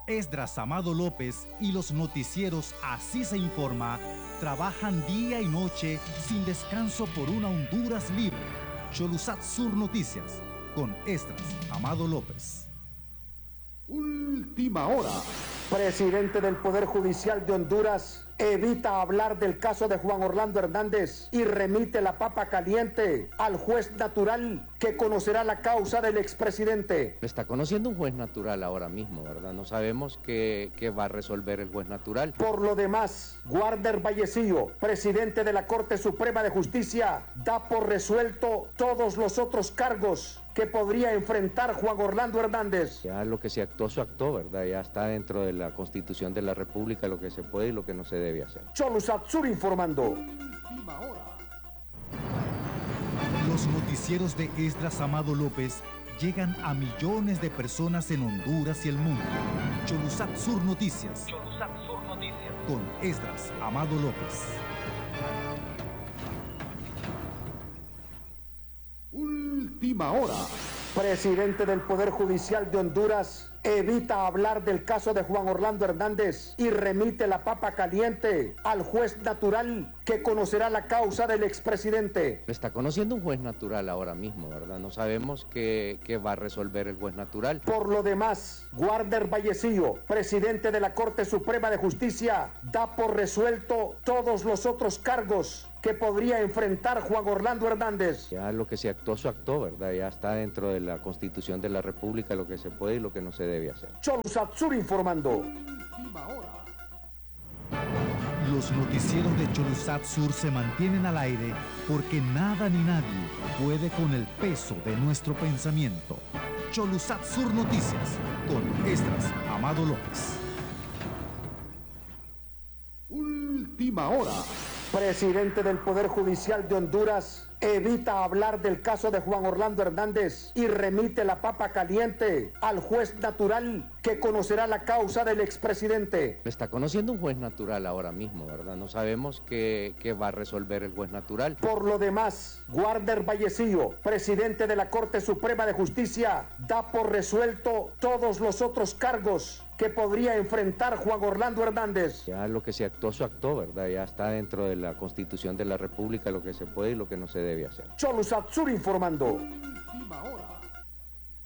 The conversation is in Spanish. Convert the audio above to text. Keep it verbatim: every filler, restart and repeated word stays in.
Esdras Amado López y los noticieros Así se informa trabajan día y noche sin descanso por una Honduras libre. Cholusat Sur Noticias con Esdras Amado López. Última hora. Presidente del Poder Judicial de Honduras evita hablar del caso de Juan Orlando Hernández y remite la papa caliente al juez natural que conocerá la causa del expresidente. Está conociendo un juez natural ahora mismo, ¿verdad? No sabemos qué, qué va a resolver el juez natural. Por lo demás, Guarder Vallecillo, presidente de la Corte Suprema de Justicia, da por resuelto todos los otros cargos que podría enfrentar Juan Orlando Hernández. Ya lo que se actuó, se actuó, ¿verdad? Ya está dentro de la Constitución de la República lo que se puede y lo que no se debe hacer. Cholusat Sur informando. Última hora. Los noticieros de Esdras Amado López llegan a millones de personas en Honduras y el mundo. Cholusat Sur Noticias. Cholusat Sur Noticias. Con Esdras Amado López. Última hora. Presidente del Poder Judicial de Honduras evita hablar del caso de Juan Orlando Hernández y remite la papa caliente al juez natural que conocerá la causa del expresidente. Está conociendo un juez natural ahora mismo, ¿verdad? No sabemos qué, qué va a resolver el juez natural. Por lo demás, Guarder Vallecillo, presidente de la Corte Suprema de Justicia, da por resuelto todos los otros cargos que podría enfrentar Juan Orlando Hernández. Ya lo que se actuó, se actuó, ¿verdad? Ya está dentro de la Constitución de la República lo que se puede y lo que no se debe hacer. Cholusat Sur informando. Última hora. Los noticieros de Cholusat Sur se mantienen al aire porque nada ni nadie puede con el peso de nuestro pensamiento. Cholusat Sur Noticias con Esdras Amado López. Última hora. Presidente del Poder Judicial de Honduras evita hablar del caso de Juan Orlando Hernández y remite la papa caliente al juez natural que conocerá la causa del expresidente. Está conociendo un juez natural ahora mismo, ¿verdad? No sabemos qué, qué va a resolver el juez natural. Por lo demás, Guarder Vallecillo, presidente de la Corte Suprema de Justicia, da por resuelto todos los otros cargos que podría enfrentar Juan Orlando Hernández. Ya lo que se actuó, se actuó, ¿verdad? Ya está dentro de la Constitución de la República lo que se puede y lo que no se debe hacer. Cholusat Sur informando.